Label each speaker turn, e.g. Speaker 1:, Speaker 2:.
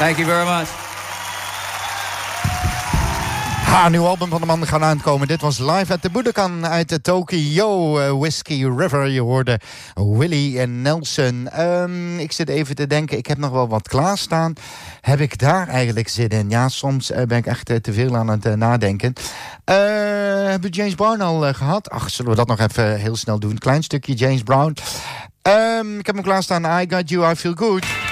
Speaker 1: Thank you very much.
Speaker 2: Een nieuw album van de man gaan aankomen. Dit was Live at the Budokan uit Tokyo. Whiskey River. Je hoorde Willie Nelson. Ik zit even te denken. Ik heb nog wel wat klaarstaan. Heb ik daar eigenlijk zin in? Ja, soms ben ik echt te veel aan het nadenken. Hebben we James Brown al gehad? Ach, zullen we dat nog even heel snel doen? Klein stukje James Brown. Ik heb hem klaarstaan. I Got You, I Feel Good.